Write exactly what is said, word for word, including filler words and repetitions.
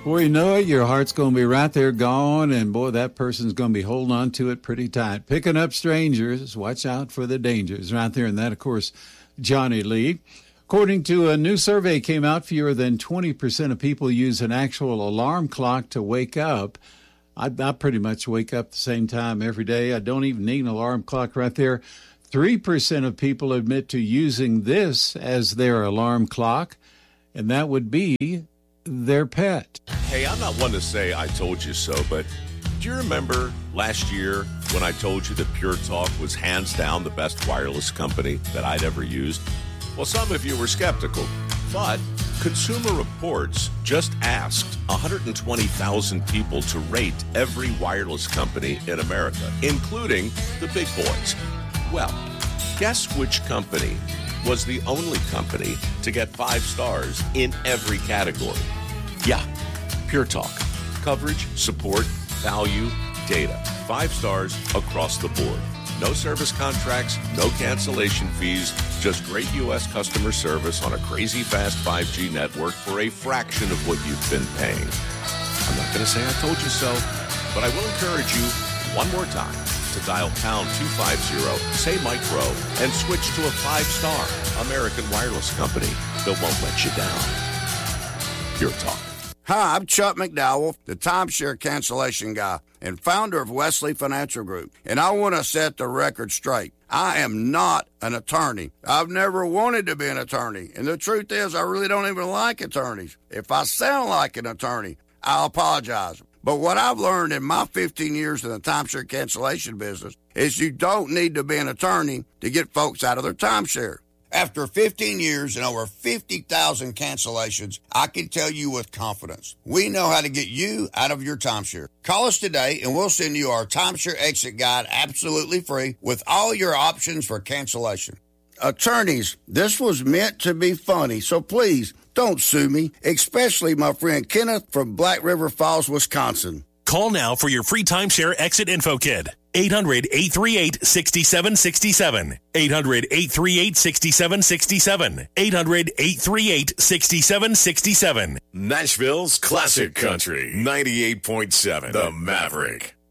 Before you know it, your heart's going to be right there gone, and boy, that person's going to be holding on to it pretty tight. Picking up strangers, watch out for the dangers. Right there, and that, of course, Johnny Lee. According to a new survey came out, fewer than twenty percent of people use an actual alarm clock to wake up. I, I pretty much wake up the same time every day. I don't even need an alarm clock right there. three percent of people admit to using this as their alarm clock, and that would be their pet. Hey, I'm not one to say I told you so, but do you remember last year when I told you that Pure Talk was hands down the best wireless company that I'd ever used? Well, some of you were skeptical, but Consumer Reports just asked one hundred twenty thousand people to rate every wireless company in America, including the big boys. Well, guess which company was the only company to get five stars in every category? Yeah, Pure Talk. Coverage, support, value, data. Five stars across the board. No service contracts, no cancellation fees, just great U S customer service on a crazy fast five G network for a fraction of what you've been paying. I'm not going to say I told you so, but I will encourage you one more time to dial pound two fifty, say micro, and switch to a five-star American wireless company that won't let you down. Pure Talk. Hi, I'm Chuck McDowell, the timeshare cancellation guy and founder of Wesley Financial Group, and I want to set the record straight. I am not an attorney. I've never wanted to be an attorney, and the truth is I really don't even like attorneys. If I sound like an attorney, I'll apologize. But what I've learned in my fifteen years in the timeshare cancellation business is you don't need to be an attorney to get folks out of their timeshare. After fifteen years and over fifty thousand cancellations, I can tell you with confidence, we know how to get you out of your timeshare. Call us today and we'll send you our timeshare exit guide absolutely free with all your options for cancellation. Attorneys, this was meant to be funny, so please don't sue me, especially my friend Kenneth from Black River Falls, Wisconsin. Call now for your free timeshare exit info kit. eight hundred, eight three eight, six seven six seven. eight hundred, eight three eight, six seven six seven. eight hundred, eight three eight, six seven six seven. Nashville's Classic Country, ninety-eight point seven, The Maverick.